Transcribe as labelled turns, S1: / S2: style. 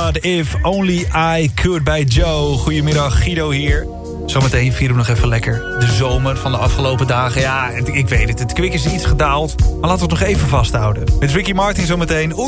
S1: What If Only I Could bij Joe. Goedemiddag, Guido hier. Zometeen vieren we nog even lekker de zomer van de afgelopen dagen. Ja, ik weet het, het kwik is iets gedaald. Maar laten we het nog even vasthouden. Met Ricky Martin zometeen.